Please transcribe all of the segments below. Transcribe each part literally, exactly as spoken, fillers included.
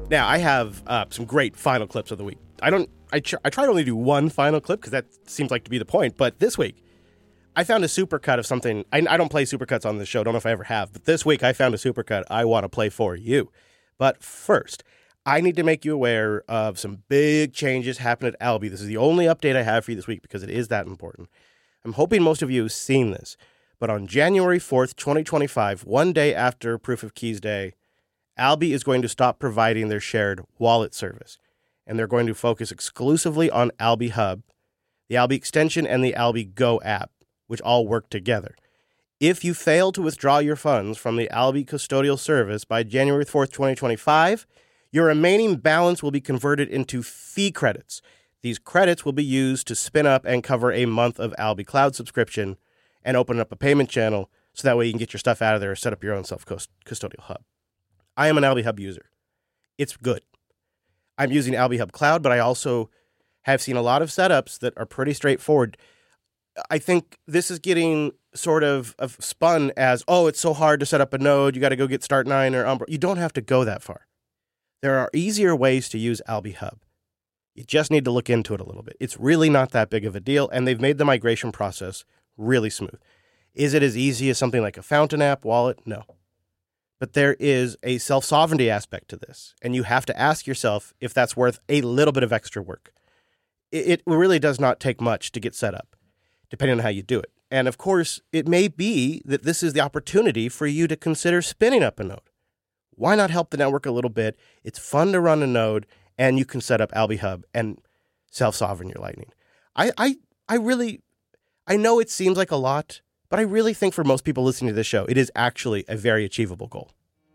Now, I have uh, some great final clips of the week. I don't. I, tr- I try to only do one final clip because that seems like to be the point. But this week, I found a supercut of something. I, I don't play supercuts on this show. Don't know if I ever have. But this week, I found a supercut I want to play for you. But first, I need to make you aware of some big changes happening at Alby. This is the only update I have for you this week because it is that important. I'm hoping most of you have seen this. But on January fourth, twenty twenty-five, one day after Proof of Keys Day, Alby is going to stop providing their shared wallet service, and they're going to focus exclusively on Alby Hub, the Alby extension, and the Alby Go app, which all work together. If you fail to withdraw your funds from the Alby custodial service by January fourth, twenty twenty-five, your remaining balance will be converted into fee credits. These credits will be used to spin up and cover a month of Alby Cloud subscription and open up a payment channel so that way you can get your stuff out of there or set up your own self-custodial hub. I am an Alby Hub user. It's good. I'm using Alby Hub Cloud, but I also have seen a lot of setups that are pretty straightforward. I think this is getting sort of, of spun as, oh, it's so hard to set up a node. You got to go get Start nine or Umbra. You don't have to go that far. There are easier ways to use Alby Hub. You just need to look into it a little bit. It's really not that big of a deal, and they've made the migration process really smooth. Is it as easy as something like a Fountain app wallet? No. But there is a self-sovereignty aspect to this, and you have to ask yourself if that's worth a little bit of extra work. It, it really does not take much to get set up, depending on how you do it. And of course, it may be that this is the opportunity for you to consider spinning up a node. Why not help the network a little bit? It's fun to run a node, and you can set up Alby Hub and self-sovereign your Lightning. I, I, I really, I know it seems like a lot, but I really think for most people listening to this show, it is actually a very achievable goal.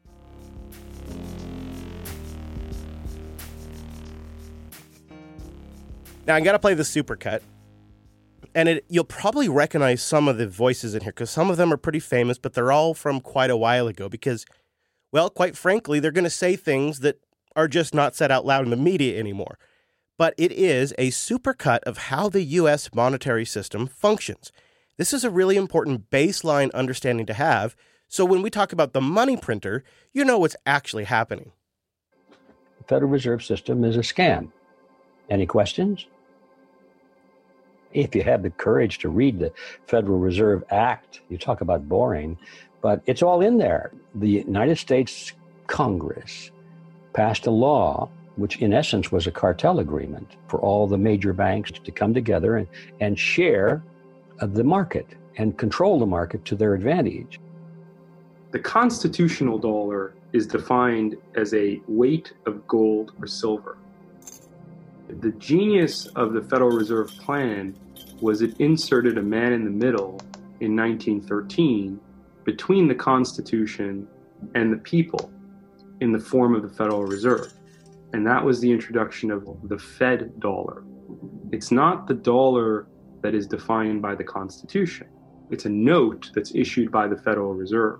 Now, I got to play the supercut, and it, you'll probably recognize some of the voices in here because some of them are pretty famous, but they're all from quite a while ago because, well, quite frankly, they're going to say things that are just not said out loud in the media anymore. But it is a supercut of how the U S monetary system functions. This is a really important baseline understanding to have, so when we talk about the money printer, you know what's actually happening. The Federal Reserve System is a scam. Any questions? If you have the courage to read the Federal Reserve Act, you talk about boring, but it's all in there. The United States Congress passed a law, which in essence was a cartel agreement for all the major banks to come together and, and share the market and control the market to their advantage. The constitutional dollar is defined as a weight of gold or silver. The genius of the Federal Reserve Plan was it inserted a man in the middle in nineteen thirteen between the Constitution and the people in the form of the Federal Reserve. And that was the introduction of the Fed dollar. It's not the dollar that is defined by the Constitution. It's a note that's issued by the Federal Reserve.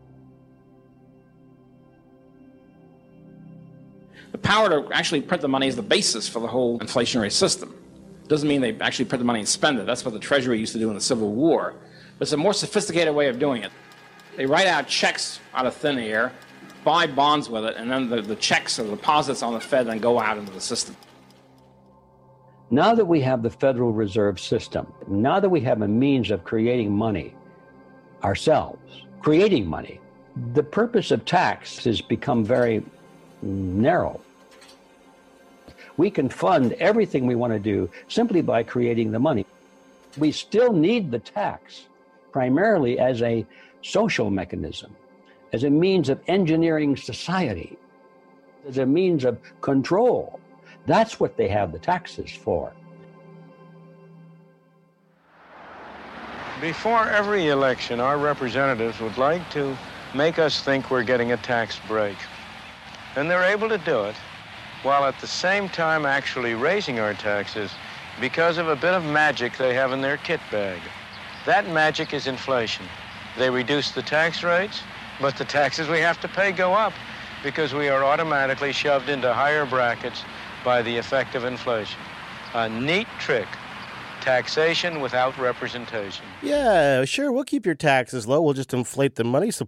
The power to actually print the money is the basis for the whole inflationary system. Doesn't mean they actually print the money and spend it. That's what the Treasury used to do in the Civil War. But it's a more sophisticated way of doing it. They write out checks out of thin air, buy bonds with it, and then the, the checks or the deposits on the Fed then go out into the system. Now that we have the Federal Reserve System, now that we have a means of creating money ourselves, creating money, the purpose of tax has become very narrow. We can fund everything we want to do simply by creating the money. We still need the tax primarily as a social mechanism, as a means of engineering society, as a means of control. That's what they have the taxes for. Before every election, our representatives would like to make us think we're getting a tax break. And they're able to do it while at the same time actually raising our taxes because of a bit of magic they have in their kit bag. That magic is inflation. They reduce the tax rates, but the taxes we have to pay go up because we are automatically shoved into higher brackets by the effect of inflation. A neat trick. Taxation without representation. Yeah, sure, we'll keep your taxes low. We'll just inflate the money